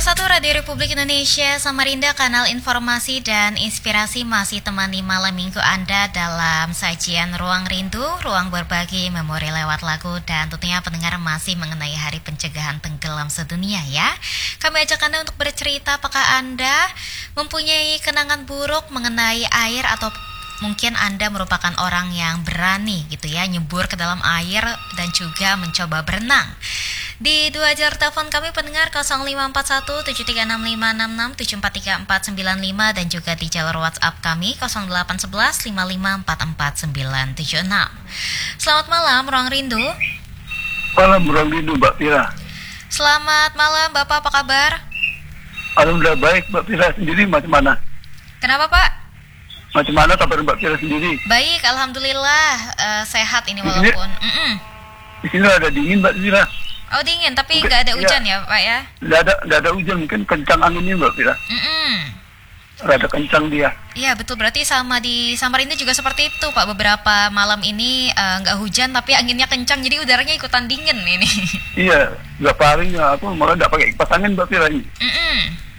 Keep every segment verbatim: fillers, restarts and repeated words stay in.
satu Radio Republik Indonesia Samarinda, kanal informasi dan inspirasi masih temani malam minggu Anda dalam sajian Ruang Rindu, ruang berbagi memori lewat lagu, dan tentunya pendengar masih mengenai Hari Pencegahan Tenggelam Sedunia ya. Kami ajak Anda untuk bercerita apakah Anda mempunyai kenangan buruk mengenai air atau mungkin Anda merupakan orang yang berani gitu ya, nyebur ke dalam air dan juga mencoba berenang. Di dua jalur telepon kami pendengar nol lima empat satu tujuh tiga enam lima enam enam tujuh empat tiga empat sembilan lima dan juga di jalur WhatsApp kami nol delapan satu satu lima lima empat empat sembilan tujuh enam. Selamat malam Ruang Rindu. Malam Ruang Rindu Mbak Pira. Selamat malam Bapak, apa kabar? Alhamdulillah baik. Mbak Pira sendiri macam mana? Kenapa Pak? Macam mana kabar Mbak Pira sendiri? Baik, Alhamdulillah uh, sehat ini walaupun Di sini, di sini ada dingin Mbak Pira. Oh dingin, tapi nggak ada hujan ya, ya Pak ya? Nggak ada, nggak ada hujan, mungkin kencang anginnya Mbak Pira. Mm-mm. Rada kencang dia. Iya betul, berarti sama di Samarinda juga seperti itu Pak. Beberapa malam ini uh, nggak hujan tapi anginnya kencang, jadi udaranya ikutan dingin ini. Iya, berapa hari aku malah nggak pakai kipas angin Mbak Pira ini. Mm-mm.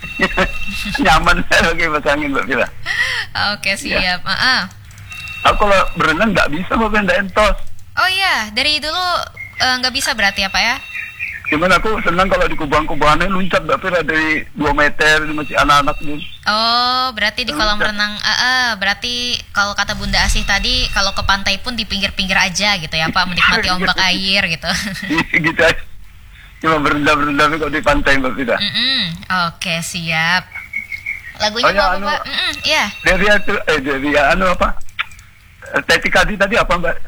Nyaman saya pakai kipas angin Mbak Pira. Oke siap. Ya. Uh-uh. Aku kalau berenang nggak bisa Mbak Pira, nggak entos. Oh iya, dari dulu nggak uh, bisa berarti ya Pak ya? Gimana, aku senang kalau di kubang-kubangannya loncat Mbak Pira dari dua meter, ini masih anak-anak gitu. Oh, berarti di kolam renang, uh, uh, berarti kalau kata Bunda Asih tadi, kalau ke pantai pun di pinggir-pinggir aja gitu ya Pak, menikmati ombak air gitu. Gitu aja. Cuma berendam-berendam kalau di pantai Mbak Pira. Mm-mm. Oke, siap. Lagunya oh, ya, apa anu, Pak? Mm-mm, ya. Dari eh dari anu apa? Tetika tadi tadi apa Mbak?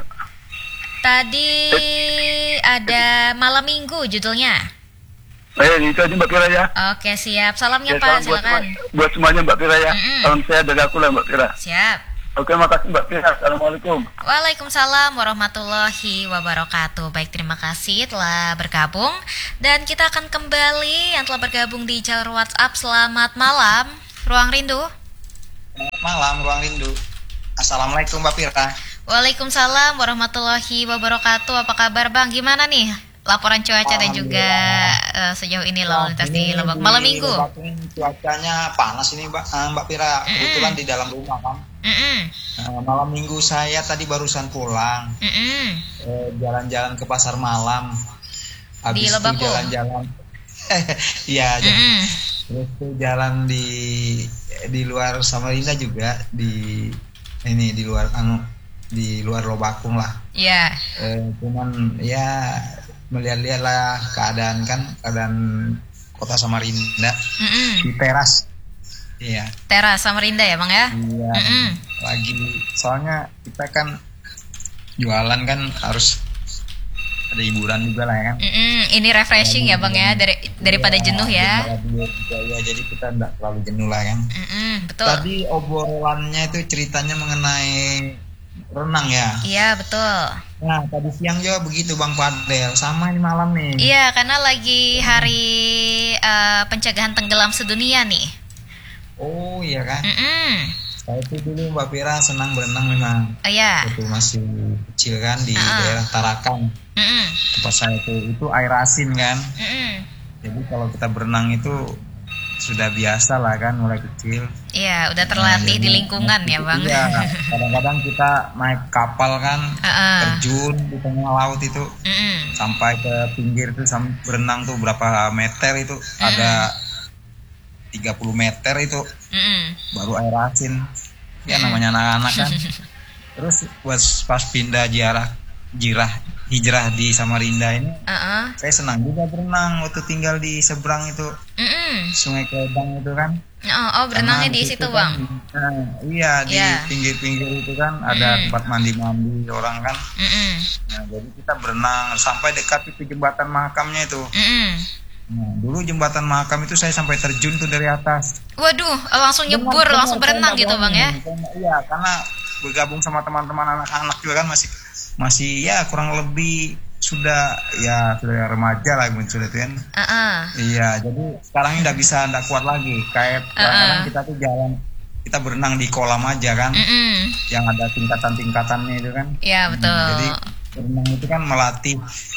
Tadi ada Malam Minggu judulnya. Eh, itu aja Mbak Pira ya. Oke siap, salamnya Ya, Pak, salam buat, silakan. buat semuanya Mbak Pira ya. Mm-mm. Salam saya dari aku lah Mbak Pira. Siap. Oke, makasih Mbak Pira. Assalamualaikum. Waalaikumsalam warahmatullahi wabarakatuh. Baik, terima kasih telah bergabung. Dan kita akan kembali yang telah bergabung di jalur WhatsApp. Selamat malam Ruang Rindu. Selamat malam Ruang Rindu. Assalamualaikum Mbak Pira. Waalaikumsalam warahmatullahi wabarakatuh. Apa kabar Bang? Gimana nih laporan cuaca dan juga uh, sejauh ini lalu lintas di Lebak malam minggu? Cuacanya panas ini Mbak, uh, Mbak Pira. Kebetulan di dalam rumah kan. Uh, malam minggu saya tadi barusan pulang. Uh, jalan-jalan ke pasar malam. Habis itu jalan-jalan. Iya. Terus tuh jalan di di luar Samarinda juga, di ini di luar anu di luar Lobakung lah. Iya. Yeah. Eh, cuman ya melihat-lihat lah keadaan kan keadaan kota Samarinda. Mm-mm. Di teras. Iya. Teras Samarinda ya Bang ya? Iya. Mm-mm. Lagi soalnya kita kan jualan kan harus ada hiburan juga lah ya kan. Mm-mm. Ini refreshing ya Bang ya, dari daripada ya, jenuh ya. ya. Jadi kita enggak terlalu jenuh lah kan. Mm-mm, betul. Tadi obrolannya itu ceritanya mengenai renang ya. Iya betul. Nah tadi siang juga begitu Bang Fadel, sama ini malam nih. Iya karena lagi hari uh, pencegahan tenggelam sedunia nih. Oh iya kan. Mm-mm. Saya itu dulu Mbak Pira senang berenang memang. Oh iya. Itu masih kecil kan di uh-uh. daerah Tarakan. Mm-mm. Tempat saya itu itu air asin kan. Mm-mm. Jadi kalau kita berenang itu sudah biasa lah kan mulai kecil. Iya, udah terlatih nah, di lingkungan ya Bang. Iya, kadang-kadang kita naik kapal kan, uh-uh. terjun di tengah laut itu, mm-mm. sampai ke pinggir itu sampai berenang tuh berapa meter itu, mm-mm. ada tiga puluh meter itu, mm-mm. baru air asin. Ya namanya anak-anak kan. Terus pas pindah jirah, jirah, hijrah di Samarinda ini, uh-uh. saya senang juga berenang waktu tinggal di seberang itu, mm-mm. Sungai Kedang itu kan. Oh, oh berenangnya di situ Bang? Kan, nah, iya, di yeah. pinggir-pinggir itu kan mm. ada tempat mandi-mandi orang kan. Mm-mm. Nah jadi kita berenang sampai dekat itu jembatan makamnya itu. Mm-mm. Nah, dulu jembatan makam itu saya sampai terjun tuh dari atas. Waduh, langsung nyebur, benar, langsung berenang gitu Bang ya? Iya, karena bergabung sama teman-teman anak-anak juga kan masih masih ya kurang lebih sudah ya sudah remaja lah mungkin sudah tuh kan. Uh-uh. Iya, jadi sekarang ini udah bisa enggak kuat lagi. Kayak kadang-kadang uh-uh. kita tuh jalan kita berenang di kolam aja kan. Mm-mm. Yang ada tingkatan-tingkatannya itu kan. Iya, betul. Hmm, jadi berenang itu kan melatih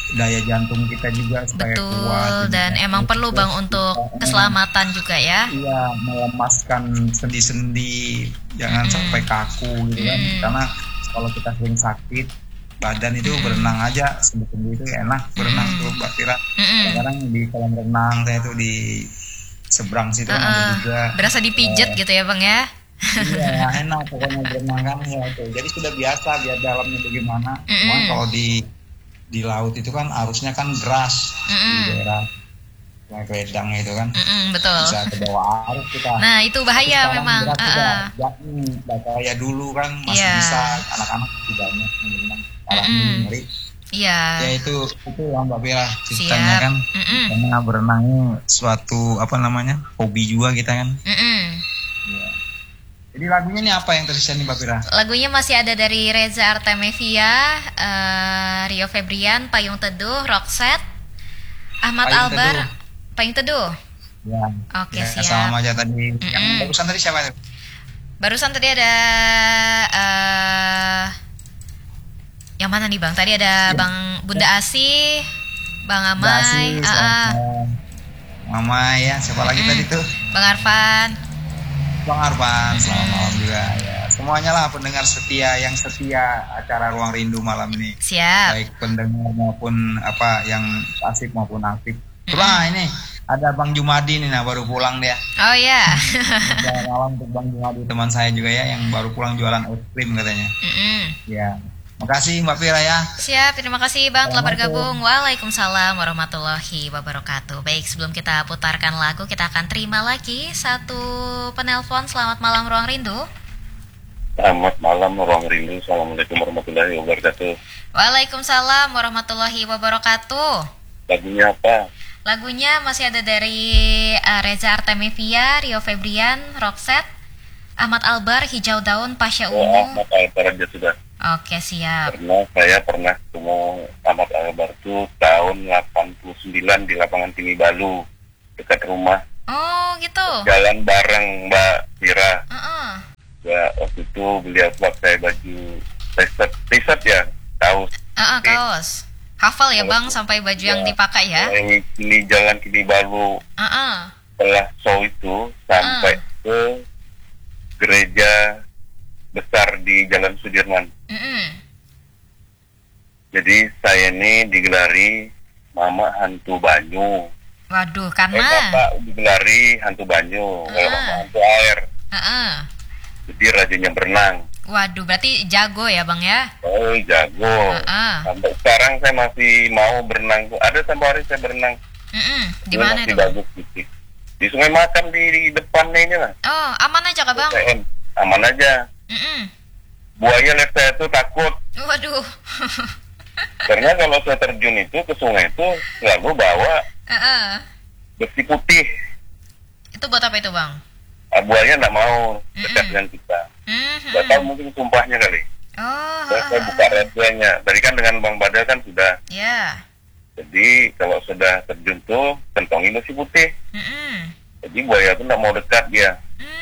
daya jantung kita juga supaya betul, kuat. Dan juga. Emang perlu Bang untuk keselamatan juga ya. Iya, melemaskan sendi-sendi, jangan mm. sampai kaku gitu kan. Mm. Karena kalau kita sering sakit badan itu mm. berenang aja sendi-sendi itu enak berenang mm. tuh Mbak Fira. Mm. Kadang di kolam renang saya tuh di seberang situ uh, ada juga. Berasa dipijet uh, gitu ya Bang ya. Iya enak pokoknya berenang kan ya itu. Jadi sudah biasa biar dalamnya bagaimana. Mm. Cuman kalau di di laut itu kan arusnya kan deras mm-mm. di daerah Sungai Kledang itu kan mm-mm, betul. Bisa ke bawah arus kita. Nah itu bahaya memang. Uh-uh. Ya, bahaya dulu kan masih yeah. bisa anak-anak tidaknya memang parah ngeri. Iya. Ya itu itu yang Mbak Fira ceritanya kan. Mm-mm. Karena berenangnya suatu apa namanya hobi juga kita kan. Mm-mm. Ya. Jadi lagunya ini apa yang tersisa nih Mbak Fira? Lagunya masih ada dari Reza Artamevia, uh, Rio Febrian, Payung Teduh, Roxette, Ahmad Payung Albar, Teduh. Payung Teduh. Ya. Oke ya, siap. Sama aja tadi. Mm-mm. Yang barusan tadi siapa? Barusan tadi ada uh, yang mana nih Bang? Tadi ada ya. Bang Bunda Asi, Bang Amai, Bunda Asi, uh-uh. Bang Amai ya. Siapa mm-mm. lagi tadi tuh? Bang Arfan. Bang Arfan, selamat malam juga ya. Semuanya lah pendengar setia yang setia acara Ruang Rindu malam ini. Siap. Baik pendengar maupun apa yang pasif maupun aktif. Terus mm-hmm. ini ada Bang Jumadi nih, nah baru pulang dia. Oh iya. Selamat malam untuk Bang Jumadi, teman saya juga ya yang baru pulang jualan es krim katanya. Mm-hmm. Ya. Makasih Mbak Fira ya. Siap, terima kasih Bang telah bergabung. Waalaikumsalam warahmatullahi wabarakatuh. Baik, sebelum kita putarkan lagu, kita akan terima lagi satu penelpon. Selamat malam Ruang Rindu. Selamat malam Ruang Rindu. Assalamualaikum warahmatullahi wabarakatuh. Waalaikumsalam warahmatullahi wabarakatuh. Lagunya apa? Lagunya masih ada dari uh, Reza Artamevia, Rio Febrian, Roxette, Ahmad Albar, Hijau Daun, Pasha Ungu. Oh, Ahmad Albar aja sudah. Oke siap. Karena saya pernah ketemu Ahmad Albar tuh tahun delapan puluh sembilan di lapangan Tinibalu dekat rumah. Oh gitu. Jalan bareng Mbak Fira. Uh-uh. Ya waktu itu beliau buat saya baju t-shirt, t-shirt ya kaos. Uh-uh, kaos. Hafal ya Bang sampai baju ya, yang dipakai ya. Ini, ini jalan Tinibalu. Uh-uh. Setelah show itu sampai uh. ke gereja besar di Jalan Sudirman. Mm-hmm. Jadi saya ini digelari Mama Hantu Banyu. Waduh, karena eh, Bapak digelari Hantu Banyu, uh-uh. kalau Mama Hantu Air. Uh-uh. Jadi rajanya berenang. Waduh, berarti jago ya Bang ya? Oh jago. Uh-uh. Sampai sekarang saya masih mau berenang. Ada sampai hari saya berenang. Mm-hmm. Di mana itu? Bagus gitu. Di Sungai Makam di, di depannya ini lah. Oh, aman aja kah Bang? Aman aja. Mm-mm. Buaya lihat saya tuh takut. Waduh. Karena kalau saya terjun itu ke sungai itu selalu bawa uh-uh. besi putih. Itu buat apa itu Bang? Ah, buaya nggak mau dekat dengan kita. Mm-hmm. Gak tahu mungkin sumpahnya kali. Oh. Saya, saya buka rahasianya. Tadi kan dengan Bang Badal kan sudah. Ya. Yeah. Jadi kalau sudah terjun tuh kantongin besi putih. Mm-hmm. Jadi buaya tuh nggak mau dekat dia.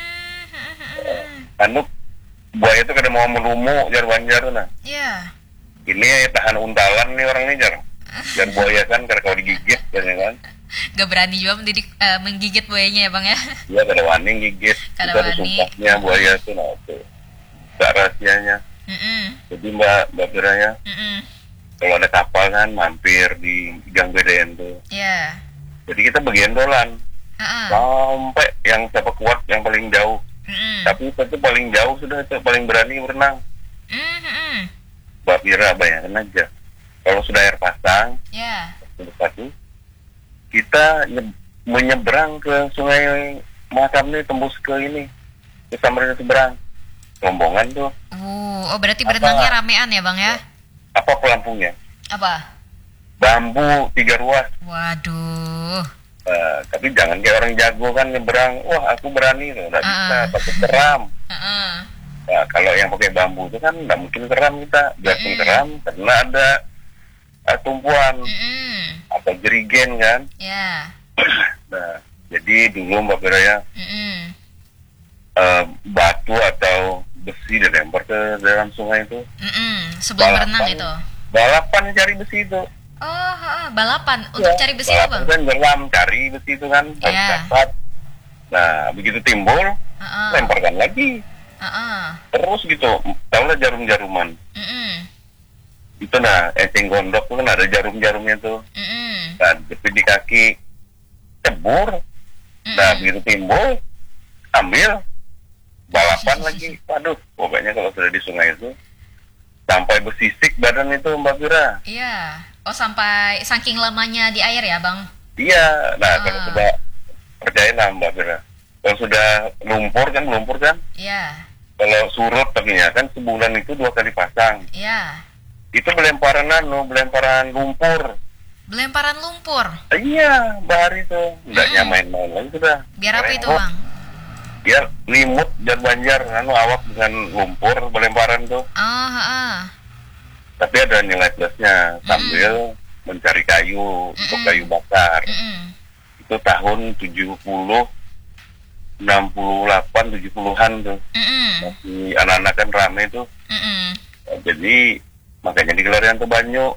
Mm-hmm. Anu buaya itu kada mau melumu jar wanjar nah. Iya. Ini tahan untalan nih orang ini jar. Jar buaya kan karena kalau digigit kan kan. Gak berani juga mendidik, uh, menggigit buayanya ya Bang ya. Iya kada wani gigit. Kita ada sumpahnya buaya itu nah itu. Tak rahasianya. Mm-mm. Jadi Mbak Mbak Fira ya. Mm-mm. Kalau ada kapal kan mampir di Gang B D N tuh. Iya. Yeah. Jadi kita bagendolan. Uh-uh. Sampai yang siapa kuat yang paling jauh. Mm-hmm. Tapi itu paling jauh sudah itu paling berani berenang. Mm-hmm. Mbak Fira bayangkan aja kalau sudah air pasang, yeah. satu kita nye- menyeberang ke Sungai Makam nih tembus ke ini ke Samarinda seberang, rombongan tuh. Uh, oh berarti berenangnya ramean ya Bang ya? Apa pelampungnya? Apa? Bambu tiga ruas. Waduh. Uh, tapi jangan kayak orang jago kan nyeberang, wah aku berani loh, nggak uh-uh. bisa, takut keram. Uh-uh. Nah, kalau yang pakai bambu itu kan nggak mungkin keram kita, biarpun uh-uh. keram karena ada uh, tumpuan uh-uh. atau jerigen kan. Yeah. Nah, jadi dulu Mbak Fira ya, uh-uh. uh, batu atau besi dilempar ke dalam sungai itu. Uh-uh. Sebelum berenang itu. Balapan cari besi itu. Oh, ha, balapan untuk ya, cari besi ya, Bang? Kan nyelam, cari besi itu kan, harus yeah. dapat. Nah, begitu timbul, uh-uh. lemparkan lagi. Uh-uh. Terus gitu, tahulah jarum-jaruman. Uh-uh. Itu nah, eceng gondok tuh kan ada jarum-jarumnya tuh. Uh-uh. Nah, jepit di kaki, cebur. Uh-uh. Nah, begitu timbul, ambil, balapan lagi. Waduh, pokoknya kalau sudah di sungai itu, sampai bersisik badan itu Mbak Fira. Iya. Oh, sampai saking lamanya di air ya, Bang? Iya. Nah, uh. kalau sudah percayalah Mbak Fira. Kalau sudah lumpur kan, lumpur kan? Iya. Kalau surut tapinya kan sebulan itu dua kali pasang. Iya. Itu belemparan anu, belemparan lumpur. Belemparan lumpur? Iya, bahari tuh. Nggak hmm. main-main lagi sudah. Biar apa itu, Bang? Biar limut dan banjar, anu awak dengan lumpur belemparan tuh. Oh, heeh. Tapi ada nilai plusnya sambil mm. mencari kayu mm-mm. untuk kayu bakar. Mm-mm. Itu tahun tujuh puluh, enam puluh delapan, tujuh puluhan tuh. Mm-mm. Masih anak-anak kan rame tuh. Nah, jadi makanya digelar yang Banyu.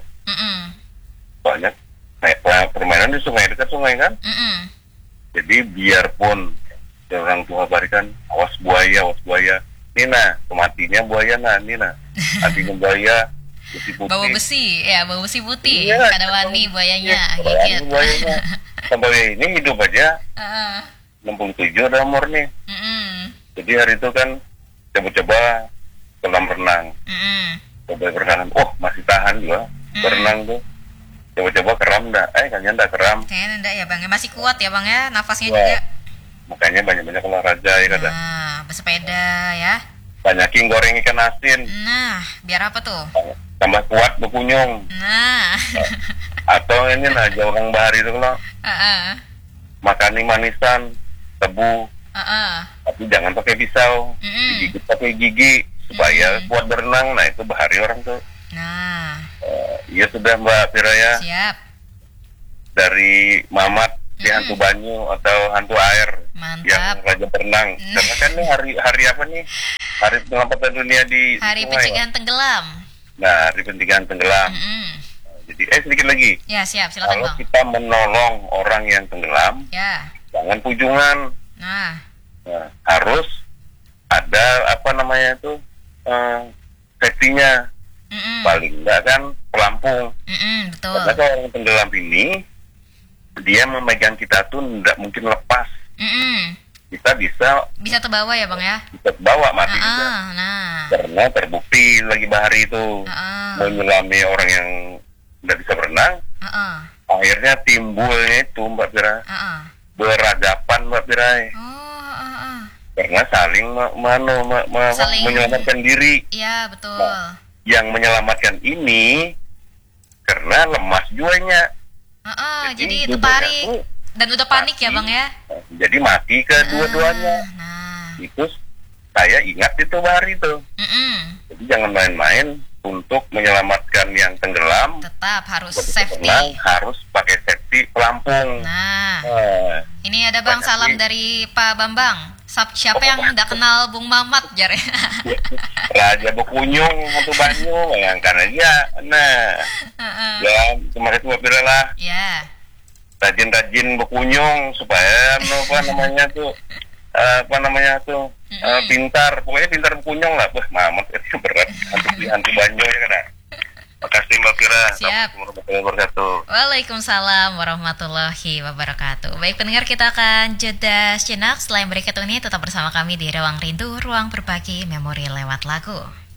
Banyak permainan di sungai, dekat sungai kan. Mm-mm. Jadi biarpun orang tua barikan awas buaya, awas buaya. Nina, kematinya buaya nah, Nina. Artinya buaya besi putih. Bawa besi, ya bawa besi putih. Iya, kada wani buayanya, iya, gigit. Buayanya. Sampai ini hidup aja. Uh. enam puluh tujuh udah umur nih. Mm-mm. Jadi hari itu kan coba-coba kolam renang. Mm-mm. Coba berenang, oh masih tahan juga. Mm. Berenang tuh. Coba-coba keram dah. Eh kayaknya enggak keram. Kayaknya enggak ya Bang, masih kuat ya Bang ya, nafasnya Wah. juga. Makanya banyak-banyak olahraga ya kadang. Nah, bersepeda ya. Banyakin goreng ikan asin. Nah, biar apa tuh? Tambah kuat berkunyung. Nah. Atau ini nah, orang bahari itu kalau uh-uh. makani manisan, tebu. Uh-uh. Tapi jangan pakai pisau. Mm-mm. Digigit pakai gigi supaya mm-mm. kuat berenang. Nah, itu bahari orang tuh. Nah. Uh, iya sudah Mbak Fira ya. Siap. Dari Mamat di mm-mm. hantu banyu atau hantu air. Mantap. Yang raja berenang. Mm. Karena kan ini hari hari apa nih? Hari penyelamatan dunia di Hari pencegahan tenggelam. Nah, hari pencegahan tenggelam. Mm-hmm. Jadi, eh sedikit lagi. Ya, siap. Silakan, Kalau Bang. kita menolong orang yang tenggelam, ya. jangan pujungan. Nah. Nah, harus ada apa namanya itu uh, safety-nya. Mm-hmm. Paling enggak kan pelampung. Mm-hmm, betul. Karena kalau orang tenggelam ini, dia memegang kita tuh tidak mungkin lepas. Mm-hmm. Kita bisa bisa terbawa ya Bang ya? Bisa terbawa mati uh-uh, juga. Nah. Karena terbukti lagi bahari itu uh-uh. menyelami orang yang tidak bisa berenang. Uh-uh. Akhirnya timbulnya itu Mbak Fira uh-uh. berhadapan Mbak Fira. Oh, uh-uh. Karena saling ma- mano, ma- ma- saling menyelamatkan diri. Iya betul. Nah, yang menyelamatkan ini karena lemas juanya. Uh-uh, jadi, jadi tertarik. Dan udah panik mati, ya Bang ya? Jadi mati kedua-duanya. Nah, nah. Itu saya ingat itu hari itu. Mm-mm. Jadi jangan main-main untuk menyelamatkan yang tenggelam. Tetap harus safety. Tenang, harus pakai safety pelampung. Nah, nah ini ada Bang salam ini. Dari Pak Bambang. Siapa oh, yang tidak kenal Bung Mamat jar? Raja Bekunyung atau Banyu, yang karena dia. Nah, uh-uh. ya kemarin itu Mbak lah. Ya. Yeah. Rajin-rajin berkunyung supaya apa namanya tuh uh, apa namanya tuh uh, pintar, pokoknya pintar berkunyung lah. Wah, Mamat itu berat hantu hantu banyu ya kan. Makasih Mbak Fira. Siap. Waalaikumsalam warahmatullahi wabarakatuh. Baik pendengar, kita akan jeda sejenak. Setelah yang berikut ini tetap bersama kami di Ruang Rindu, ruang berbagi memori lewat lagu.